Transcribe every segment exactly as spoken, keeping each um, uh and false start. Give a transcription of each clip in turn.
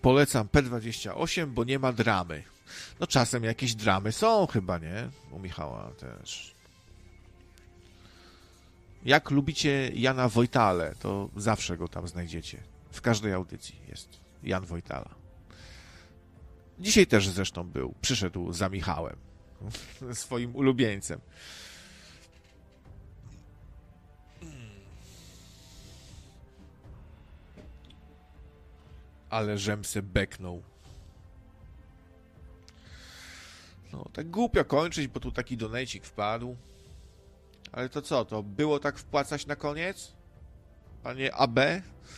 Polecam P dwadzieścia osiem, bo nie ma dramy. No czasem jakieś dramy są chyba, nie? U Michała też. Jak lubicie Jana Wojtale, to zawsze go tam znajdziecie. W każdej audycji jest Jan Wojtala. Dzisiaj też zresztą był. Przyszedł za Michałem. Swoim ulubieńcem. Ale żem se beknął. No, tak głupio kończyć, bo tu taki donejcik wpadł. Ale to co, to było tak wpłacać na koniec? Panie A B?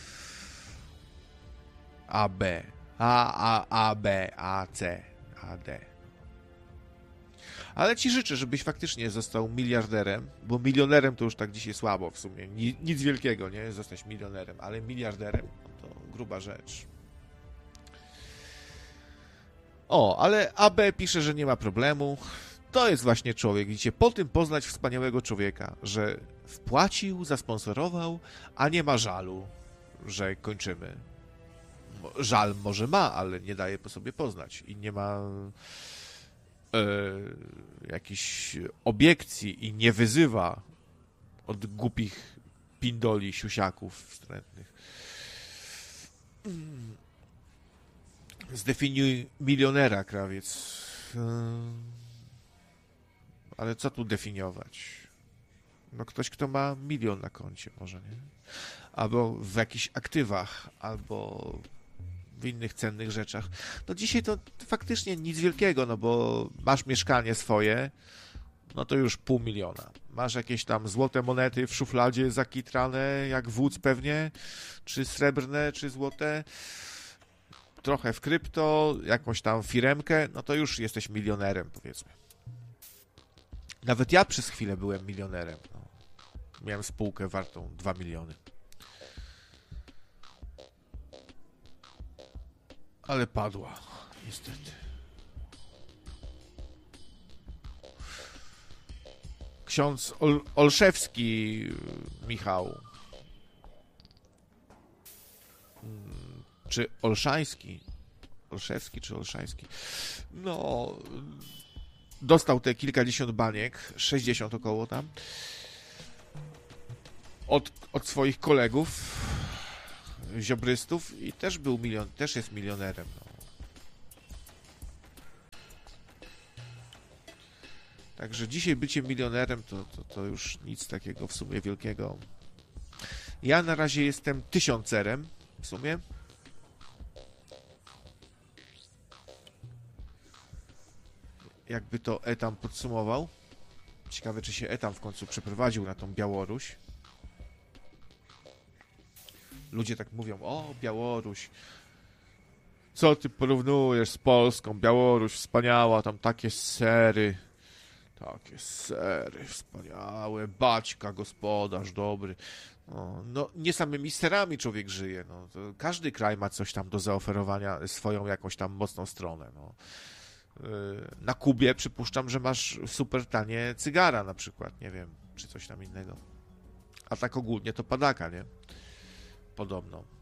A B. A, A, A, B, A, C, A, D. Ale ci życzę, żebyś faktycznie został miliarderem, bo milionerem to już tak dzisiaj słabo w sumie. Nic wielkiego, nie? Zostać milionerem, ale miliarderem to gruba rzecz. O, ale A B pisze, że nie ma problemu. To jest właśnie człowiek, widzicie, po tym poznać wspaniałego człowieka, że wpłacił, zasponsorował, a nie ma żalu, że kończymy. Żal może ma, ale nie daje po sobie poznać i nie ma e, jakichś obiekcji i nie wyzywa od głupich pindoli, siusiaków wstrętnych. Zdefiniuj milionera, krawiec. Ale co tu definiować? No ktoś, kto ma milion na koncie może, nie? Albo w jakichś aktywach, albo w innych cennych rzeczach. No dzisiaj to faktycznie nic wielkiego, no bo masz mieszkanie swoje, no to już pół miliona. Masz jakieś tam złote monety w szufladzie zakitrane, jak wódz pewnie, czy srebrne, czy złote, trochę w krypto, jakąś tam firemkę, no to już jesteś milionerem, powiedzmy. Nawet ja przez chwilę byłem milionerem. No. Miałem spółkę wartą dwa miliony. Ale padła, niestety. Ksiądz Ol- Olszewski, Michał. Czy Olszański? Olszewski czy Olszański? No, dostał te kilkadziesiąt baniek, sześćdziesiąt około tam, od, od swoich kolegów, ziobrystów i też był milion, też jest milionerem. No. Także dzisiaj bycie milionerem to, to, to już nic takiego w sumie wielkiego. Ja na razie jestem tysiącerem w sumie. Jakby to Etam podsumował. Ciekawe, czy się Etam w końcu przeprowadził na tą Białoruś. Ludzie tak mówią, o, Białoruś. Co ty porównujesz z Polską? Białoruś wspaniała, tam takie sery. Takie sery wspaniałe. Baćka, gospodarz dobry. No, no nie samymi serami człowiek żyje. No, to każdy kraj ma coś tam do zaoferowania, swoją jakąś tam mocną stronę. No. Na Kubie przypuszczam, że masz super tanie cygara na przykład, nie wiem, czy coś tam innego. A tak ogólnie to padaka, nie? Podobno.